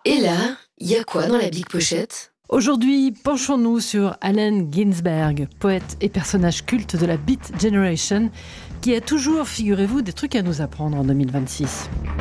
Et là, il y a quoi dans la Big Pochette ? Aujourd'hui, penchons-nous sur Allen Ginsberg, poète et personnage culte de la Beat Generation, qui a toujours, figurez-vous, des trucs à nous apprendre en 2026.